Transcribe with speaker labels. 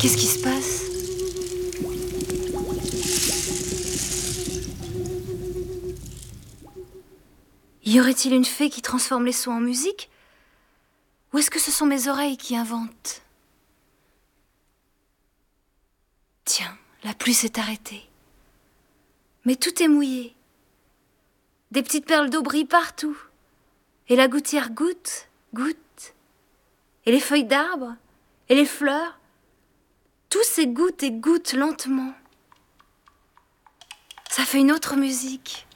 Speaker 1: Qu'est-ce qui se passe? Y aurait-il une fée qui transforme les sons en musique? Ou est-ce que ce sont mes oreilles qui inventent? Tiens, la pluie s'est arrêtée. Mais tout est mouillé. Des petites perles d'eau brillent partout. Et la gouttière goutte, goutte. Et les feuilles d'arbres, et les fleurs, tout s'égoutte et goutte lentement. Ça fait une autre musique.